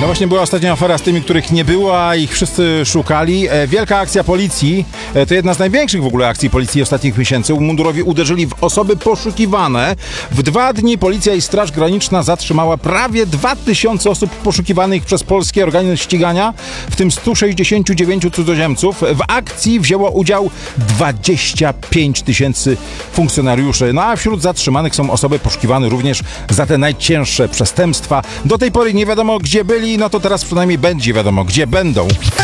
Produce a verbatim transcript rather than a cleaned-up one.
No właśnie była ostatnia afera z tymi, których nie było, a ich wszyscy szukali. E, wielka akcja policji, e, to jedna z największych w ogóle akcji policji ostatnich miesięcy. Mundurowi uderzyli w osoby poszukiwane. W dwa dni policja i Straż Graniczna zatrzymała prawie dwa tysiące osób poszukiwanych przez polskie organy ścigania, w tym sto sześćdziesiąt dziewięć cudzoziemców. W akcji wzięło udział dwadzieścia pięć tysięcy funkcjonariuszy. No a wśród zatrzymanych są osoby poszukiwane również za te najcięższe przestępstwa. Do tej pory nie wiadomo, gdzie byli, no to teraz przynajmniej będzie wiadomo, gdzie będą.